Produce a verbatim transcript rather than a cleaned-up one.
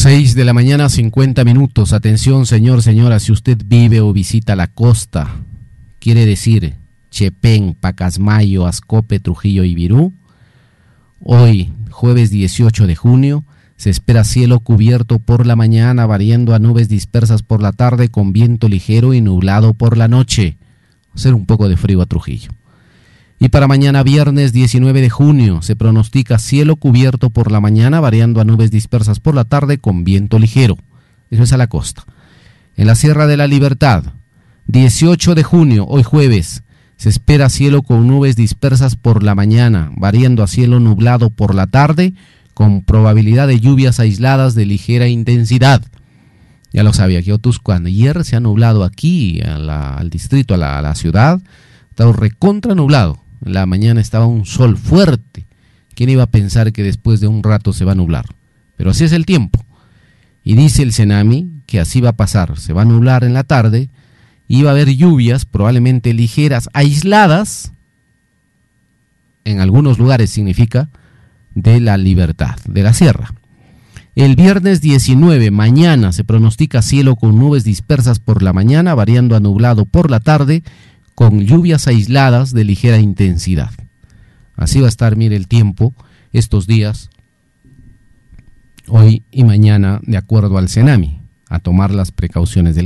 Seis de la mañana, cincuenta minutos. Atención, señor, señora, si usted vive o visita la costa, quiere decir Chepén, Pacasmayo, Ascope, Trujillo y Virú, hoy, jueves dieciocho de junio, se espera cielo cubierto por la mañana, variando a nubes dispersas por la tarde, con viento ligero y nublado por la noche. Va a ser un poco de frío a Trujillo. Y para mañana viernes diecinueve de junio se pronostica cielo cubierto por la mañana, variando a nubes dispersas por la tarde con viento ligero. Eso es a la costa. En la Sierra de la Libertad, dieciocho de junio, hoy jueves, se espera cielo con nubes dispersas por la mañana, variando a cielo nublado por la tarde, con probabilidad de lluvias aisladas de ligera intensidad. Ya lo sabía, que Otuscuán, ayer se ha nublado aquí, a la, al distrito, a la, a la ciudad, está recontra nublado. En la mañana estaba un sol fuerte. ¿Quién iba a pensar que después de un rato se va a nublar? Pero así es el tiempo. Y dice el Senami que así va a pasar. Se va a nublar en la tarde y va a haber lluvias, probablemente ligeras, aisladas, en algunos lugares significa, de la Libertad, de la Sierra. El viernes diecinueve, mañana, se pronostica cielo con nubes dispersas por la mañana, variando a nublado por la tarde, con lluvias aisladas de ligera intensidad. Así va a estar, mire, el tiempo estos días, hoy y mañana, de acuerdo al Senami, a tomar las precauciones del